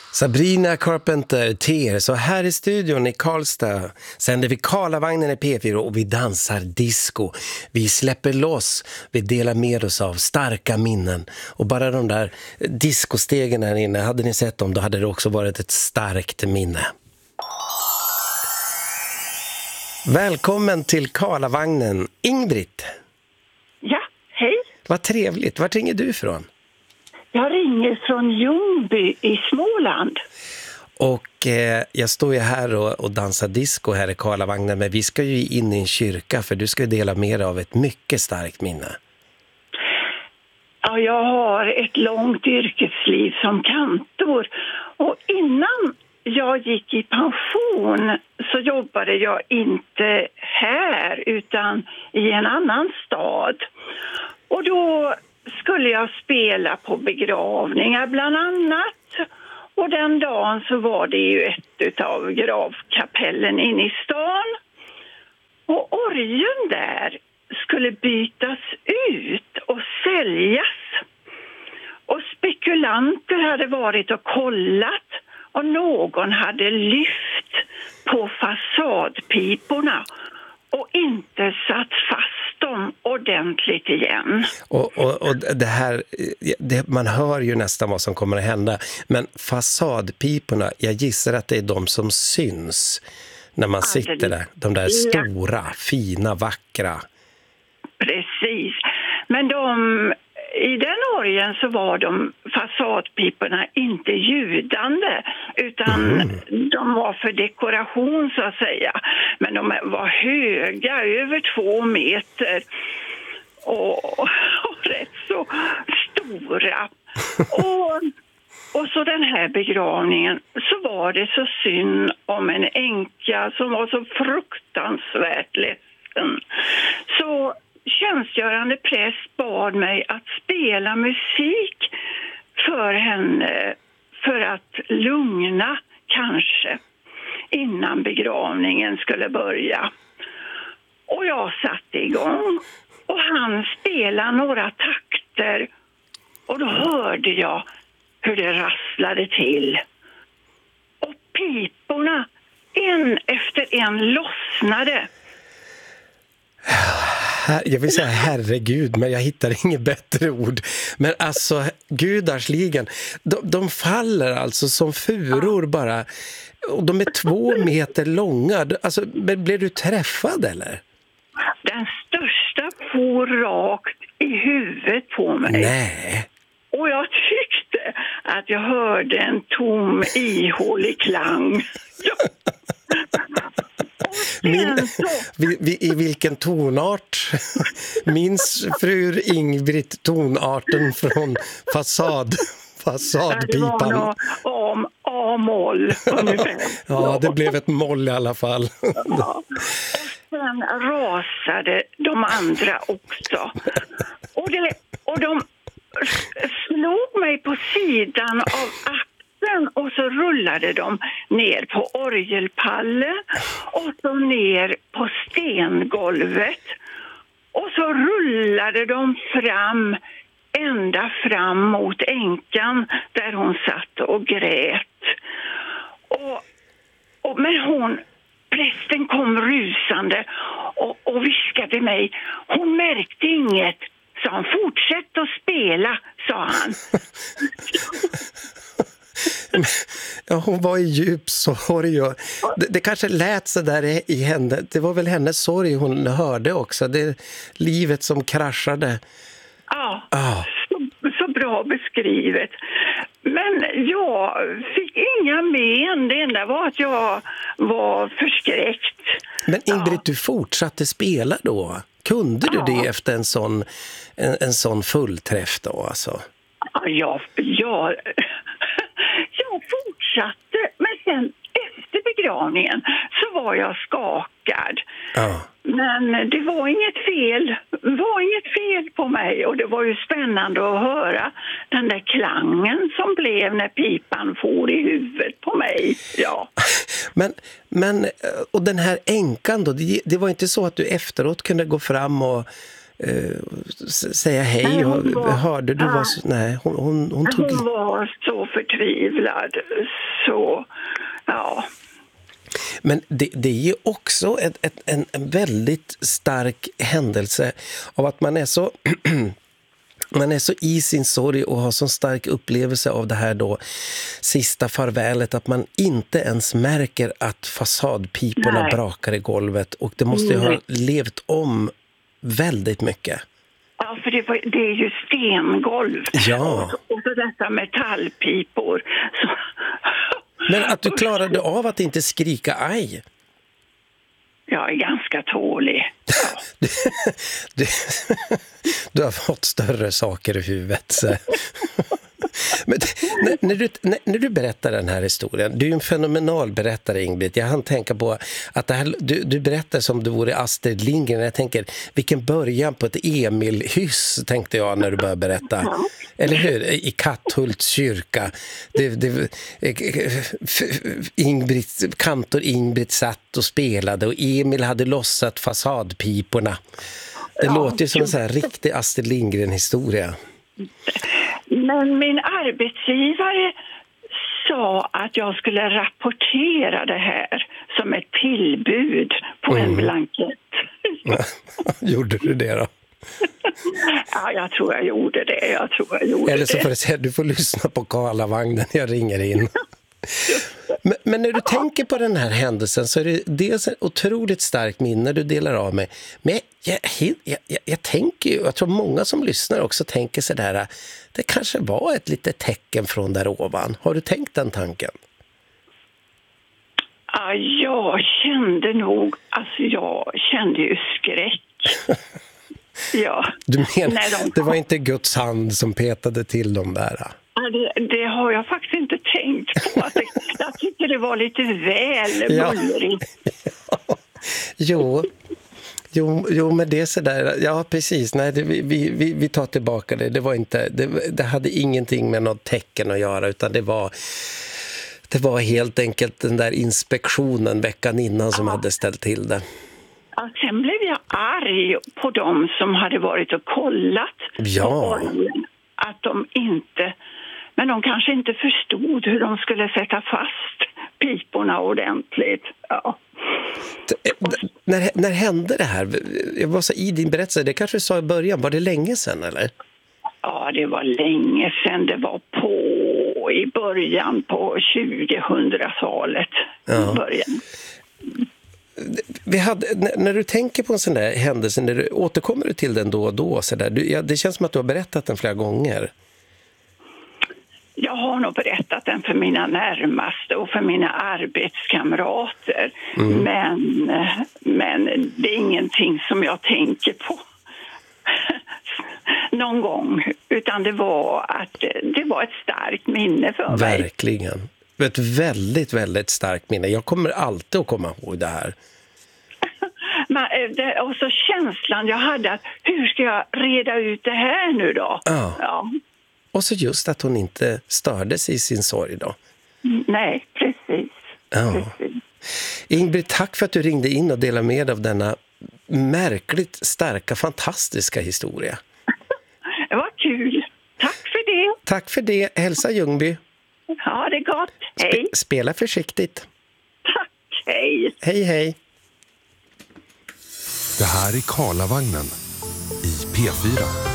Sabrina Carpenter Tear, så här i studion i Karlstad sänder vi Karlavagnen i P4 och vi dansar disco. Vi släpper loss, vi delar med oss av starka minnen. Och bara de där discostegen här inne, hade ni sett dem, då hade det också varit ett starkt minne. Välkommen till Karlavagnen, Ingrid. Ja, hej. Vad trevligt, var ringer du ifrån? Jag ringer från Ljungby i Småland. Och jag står ju här och dansar disco här i Karlavagnen, men vi ska ju in i en kyrka för du ska ju dela med dig av ett mycket starkt minne. Ja, jag har ett långt yrkesliv som kantor och innan jag gick i pension så jobbade jag inte här utan i en annan stad. Och då skulle jag spela på begravningar bland annat. Och den dagen så var det ju ett av gravkapellen inne i stan. Och orgeln där skulle bytas ut och säljas. Och spekulanter hade varit och kollat och någon hade lyft på fasadpiporna och inte satt fast dem ordentligt igen. Och det här, man hör ju nästan vad som kommer att hända. Men fasadpiporna, jag gissar att det är de som syns när man sitter där. De där stora, fina, vackra. Precis. Men i den orgeln så var de fasadpiporna inte ljudande utan de var för dekoration så att säga. Men de var höga, över 2 meter och rätt så stora. Och så den här begravningen så var det så synd om en änka som var så fruktansvärt ledsen. Så tjänstgörande präst bad mig att spela musik för henne för att lugna kanske innan begravningen skulle börja. Och jag satte igång och han spelade några takter och då hörde jag hur det rasslade till. Och piporna en efter en lossnade. Jag vill säga herregud, men jag hittar inget bättre ord. Men alltså, gudarsligen, de faller alltså som furor bara. Och de är 2 meter långa. Alltså, blev du träffad eller? Den största for rakt i huvudet på mig. Nej. Och jag tyckte att jag hörde en tom, ihålig klang. I vilken tonart minns fru Ingrid tonarten från fasadpipan? Det var om A-moll ungefär. Ja, det blev ett moll i alla fall. Ja. Och sen rasade de andra också. Och de slog mig på sidan av axeln och så rullade de ner på orgelpallen och så ner på stengolvet. Och så rullade de ända fram mot änkan där hon satt och grät. Men prästen kom rusande och viskade mig. Hon märkte inget. Så han fortsätt att spela, sa han. Ja, hon var i djup sorg. Det kanske lät så där i henne. Det var väl hennes sorg hon hörde också. Det är livet som kraschade. Ja, så bra beskrivet. Men jag fick inga men. Det enda var att jag var förskräckt. Men Ingrid, du fortsatte spela då? Kunde du det efter en sån fullträff då alltså? Ja, jag fortsatte, men sen efter begravningen så var jag skakad. Ja. Men det var inget fel på mig och det var ju spännande att höra den där klangen som blev när pipan for i huvudet på mig. Ja. Men och den här änkan då, det var inte så att du efteråt kunde gå fram och säga hej. Hörde du vad... Nej, hon var så förtvivlad. Så, ja... Men det är ju också en väldigt stark händelse av att man är så man är så i sin sorg och har så stark upplevelse av det här då sista farvälet att man inte ens märker att fasadpiporna brakar i golvet, och det måste ju ha levt om väldigt mycket. Ja, för det är ju stengolv. Ja. Och så dessa metallpipor. Så... Men att du klarade av att inte skrika aj. Jag är ganska tålig. Ja. Du har fått större saker i huvudet. Så. Men när du berättar den här historien, du är en fenomenal berättare, Ingrid. Jag hann tänka på att det här, du berättar som du vore Astrid Lindgren. Jag tänker, vilken början på ett Emil-hyss, tänkte jag när du började berätta. Ja. Eller hur? I Katthults kyrka. Kantor Ingrid satt och spelade och Emil hade lossat fasadpiporna. Det låter ju som en sån här riktig Astrid Lindgren-historia. Men min arbetsgivare sa att jag skulle rapportera det här som ett tillbud på en blankett. Gjorde du det då? Ja, jag tror jag gjorde det. Eller så får du säga, du får lyssna på Karlavagnen, jag ringer in. Men när du tänker på den här händelsen så är det dels ett otroligt starkt minne du delar av med. Men jag tänker ju, jag tror många som lyssnar också tänker sig där, det kanske var ett litet tecken från där ovan. Har du tänkt den tanken? Ja, jag kände nog, jag kände ju skräck. Ja. Du menar, det var inte Guds hand som petade till dem där? Det har jag faktiskt inte tänkt på. Jag tycker det var lite väl bullrigt. Jo, men det är sådär. Ja, precis. Nej, vi tar tillbaka det. Det var inte, det hade ingenting med något tecken att göra, utan det var helt enkelt den där inspektionen veckan innan som hade ställt till det. Ja, sen blev jag arg på dem som hade varit och kollat på oljan, att de inte... Men de kanske inte förstod hur de skulle sätta fast piporna ordentligt. Ja. När hände det här? Jag var så i din berättelse, det kanske du sa i början. Var det länge sedan eller? Ja, det var länge sedan. Det var i början på 2000-talet. Ja. Början. När du tänker på en sån där händelse, återkommer du till den då och då? Så där, det känns som att du har berättat den flera gånger. Jag har nog berättat den för mina närmaste och för mina arbetskamrater. Men det är ingenting som jag tänker på någon gång. Utan det var ett starkt minne för mig. Verkligen. Ett väldigt, väldigt starkt minne. Jag kommer alltid att komma ihåg det här. Och så känslan jag hade att hur ska jag reda ut det här nu då? Ja. Och så just att hon inte stördes i sin sorg då. Nej, precis. Ja. Precis. Ingrid, tack för att du ringde in och delade med av denna märkligt starka, fantastiska historia. Det var kul. Tack för det. Tack för det. Hälsa Ljungby. Ja, det är gott. Hej. Spela försiktigt. Tack. Hej. Hej, hej. Det här är Karlavagnen i P4.